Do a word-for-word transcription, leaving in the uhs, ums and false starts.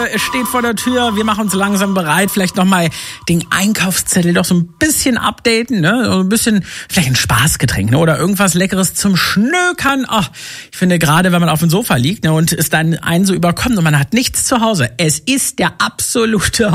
Es steht vor der Tür, wir machen uns langsam bereit, vielleicht nochmal den Einkaufszettel doch so ein bisschen updaten, ne? So ein bisschen, vielleicht ein Spaßgetränk, ne? Oder irgendwas Leckeres zum Schnökern. Ach, ich finde, gerade wenn man auf dem Sofa liegt, ne, und es dann einen so überkommt und man hat nichts zu Hause, es ist der absolute